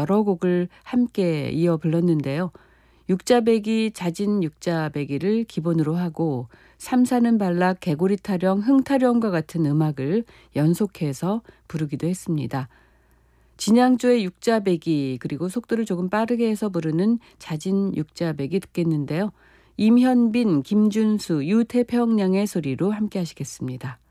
여러 곡을 함께 이어 불렀는데요. 육자배기, 자진 육자배기를 기본으로 하고 삼사는 발락, 개구리 타령, 흥 타령과 같은 음악을 연속해서 부르기도 했습니다. 진양조의 육자배기 그리고 속도를 조금 빠르게 해서 부르는 자진 육자배기 듣겠는데요. 임현빈, 김준수, 유태평양의 소리로 함께 하시겠습니다.